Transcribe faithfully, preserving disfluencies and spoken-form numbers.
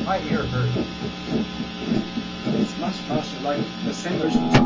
my ear hurt. It's much, much like the Sailor's